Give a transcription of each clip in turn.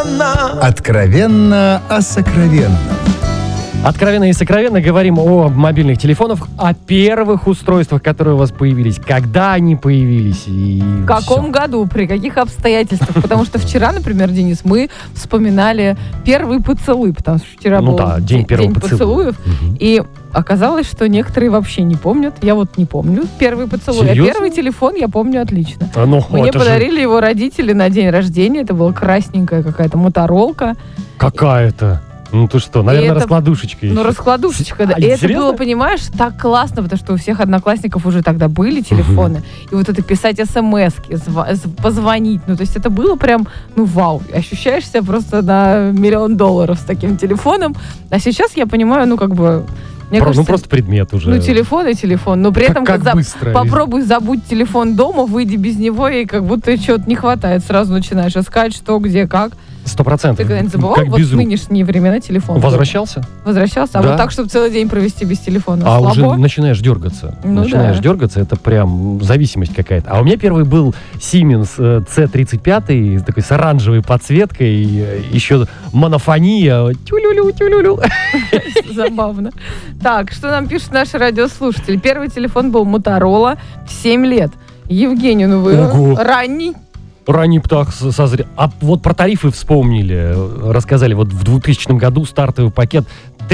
Откровенно о сокровенном. Откровенно и сокровенно говорим о мобильных телефонах, о первых устройствах, которые у вас появились, когда они появились и В каком году, при каких обстоятельствах? Потому что вчера, например, Денис, мы вспоминали первый поцелуй, потому что вчера был день первого поцелуев. И оказалось, что некоторые вообще не помнят. Я вот не помню первый поцелуй. Серьезно? А первый телефон я помню отлично. Мне это подарили его родители на день рождения. Это была красненькая какая-то моторолка. Какая-то. Ну ты что, наверное, это- раскладушечка еще. Ну, раскладушечка, да. А, И это серьезно? было, понимаешь, так классно, потому что у всех одноклассников уже тогда были телефоны. И вот это писать смс-ки, позвонить. Ну, то есть это было прям, вау. Ощущаешь себя просто на $1 000 000 с таким телефоном. А сейчас я понимаю, мне кажется, просто предмет уже. телефон и телефон. Но при этом как быстро. попробуй забудь телефон дома, выйди без него, и как будто чего-то не хватает. Сразу начинаешь искать, что, где, как. 100%. Ты когда-нибудь забывал Как вот без в рук. нынешние времена телефон? Возвращался? Возвращался? А Да. вот так, чтобы целый день провести без телефона? А Слабо? уже начинаешь дергаться. Ну да. Это прям зависимость какая-то. А у меня первый был Siemens C35, такой с оранжевой подсветкой, еще монофония. Тю-лю-лю. Забавно. Так, что нам пишут наши радиослушатели? Первый телефон был Motorola в 7 лет. Евгений, вы Ого. ранний? Ранний птах созрел. А вот про тарифы вспомнили. Рассказали, вот в 2000 году стартовый пакет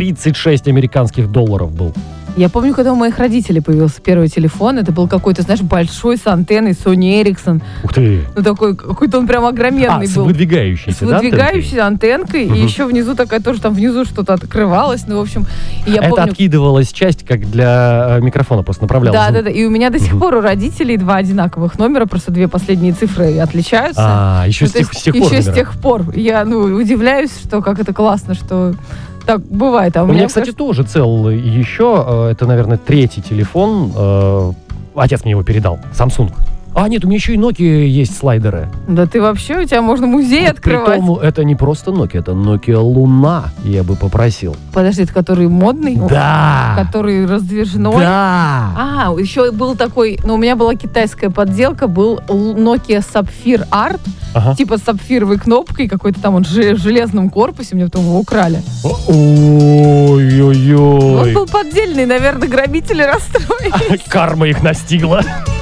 $36 был. Я помню, когда у моих родителей появился первый телефон, это был какой-то, знаешь, большой с антенной, Sony Ericsson. Ух ты. Такой, какой-то он прям огроменный С был. выдвигающейся, С выдвигающейся антенкой, и еще внизу там внизу что-то открывалось, в общем, и я Это помню... откидывалась часть, как для микрофона просто направлялась. Да, и у меня до сих пор у родителей 2 одинаковых номера, просто 2 последние цифры отличаются. Еще с тех пор. Еще с тех пор. Я, удивляюсь, что как это классно, что так бывает. А У меня, кстати, тоже цел еще. Это, наверное, 3-й телефон. Отец мне его передал. Samsung. А, нет, у меня еще и Nokia есть слайдеры. Да ты вообще, у тебя можно музей открывать. Притом, это не просто Nokia, это Nokia Луна, я бы попросил. Подожди, это который модный? Да! Который раздвижной? Да! Еще был такой, у меня была китайская подделка, был Nokia Sapphire Art, типа с сапфировой кнопкой, какой-то там он в железном корпусе, мне потом его украли. Ой-ой-ой. Он был поддельный, наверное, грабители расстроились. Карма их настигла.